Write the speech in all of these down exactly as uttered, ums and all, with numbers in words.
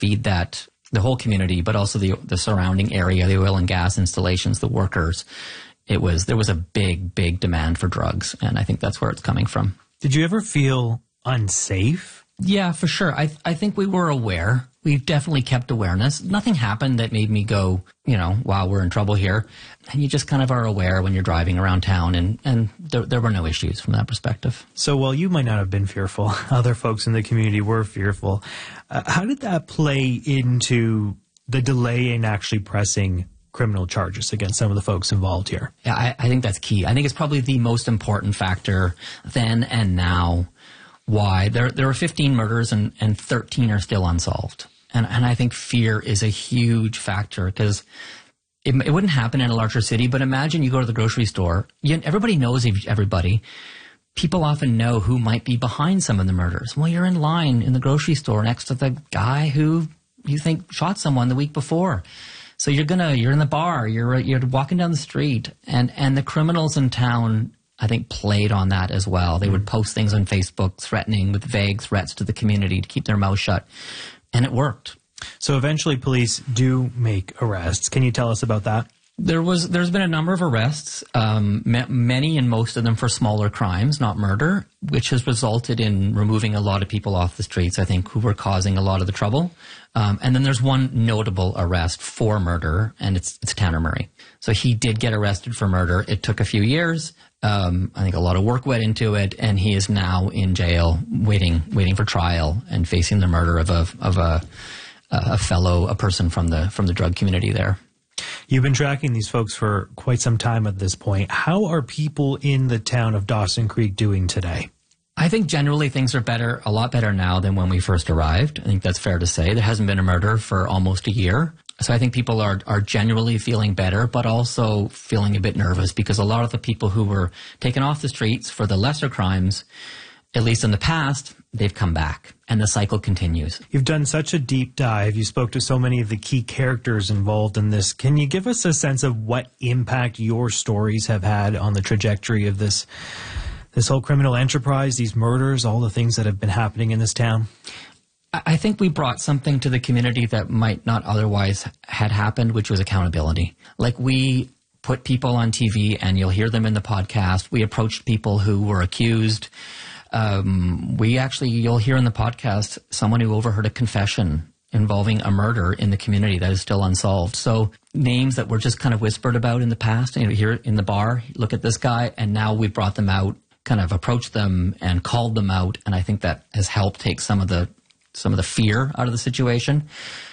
feed that, the whole community, but also the the surrounding area, the oil and gas installations, the workers. It was, there was a big, big demand for drugs, and I think that's where it's coming from. Did you ever feel unsafe? Yeah, for sure. I I think we were aware. We've definitely kept awareness. Nothing happened that made me go, you know, wow, we're in trouble here. And you just kind of are aware when you're driving around town, and, and there, there were no issues from that perspective. So while you might not have been fearful, other folks in the community were fearful. Uh, how did that play into the delay in actually pressing criminal charges against some of the folks involved here? Yeah, I, I think that's key. I think it's probably the most important factor then and now. Why? There there were fifteen murders and, and thirteen are still unsolved. And and I think fear is a huge factor, because it, it wouldn't happen in a larger city, but imagine you go to the grocery store. You, everybody knows everybody. People often know who might be behind some of the murders. Well, you're in line in the grocery store next to the guy who you think shot someone the week before. So you're gonna you're in the bar, you're you're walking down the street, and, and the criminals in town, I think, played on that as well. They would post things on Facebook threatening with vague threats to the community to keep their mouth shut. And it worked. So eventually police do make arrests. Can you tell us about that? There was, there's been a number of arrests, um, ma- many and most of them for smaller crimes, not murder, which has resulted in removing a lot of people off the streets, I think, who were causing a lot of the trouble. Um, and then there's one notable arrest for murder, and it's, it's Tanner Murray. So he did get arrested for murder. It took a few years. Um, I think a lot of work went into it, and he is now in jail waiting, waiting for trial and facing the murder of a, of a, a fellow, a person from the, from the drug community there. You've been tracking these folks for quite some time at this point. How are people in the town of Dawson Creek doing today? I think generally things are better, a lot better now than when we first arrived. I think that's fair to say. There hasn't been a murder for almost a year. So I think people are, are generally feeling better, but also feeling a bit nervous, because a lot of the people who were taken off the streets for the lesser crimes, at least in the past, they've come back, and the cycle continues. You've done such a deep dive. You spoke to so many of the key characters involved in this. Can you give us a sense of what impact your stories have had on the trajectory of this, this whole criminal enterprise, these murders, all the things that have been happening in this town? I think we brought something to the community that might not otherwise had happened, which was accountability. Like, we put people on T V, and you'll hear them in the podcast. We approached people who were accused. Um, we actually, you'll hear in the podcast, someone who overheard a confession involving a murder in the community that is still unsolved. So names that were just kind of whispered about in the past, and you hear in the bar, look at this guy, and now we brought them out, kind of approached them and called them out. And I think that has helped take some of the some of the fear out of the situation.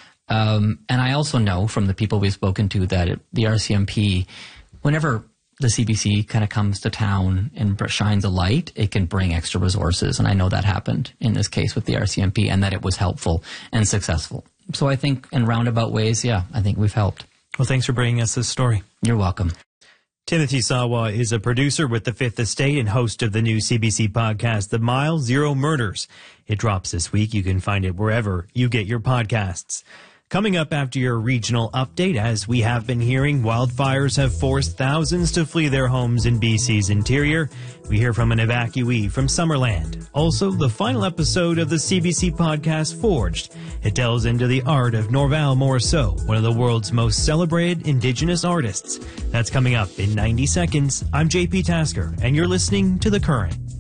Um, and I also know from the people we've spoken to that it, the R C M P, whenever the C B C kind of comes to town and shines a light, it can bring extra resources. And I know that happened in this case with the R C M P, and that it was helpful and successful. So I think in roundabout ways, yeah, I think we've helped. Well, thanks for bringing us this story. You're welcome. Timothy Sawa is a producer with the Fifth Estate and host of the new C B C podcast, The Mile Zero Murders. It drops this week. You can find it wherever you get your podcasts. Coming up after your regional update, as we have been hearing, wildfires have forced thousands to flee their homes in B C's interior. We hear from an evacuee from Summerland. Also, the final episode of the C B C podcast, Forged. It delves into the art of Norval Morrisseau, one of the world's most celebrated Indigenous artists. That's coming up in ninety seconds. I'm J P Tasker, and you're listening to The Current.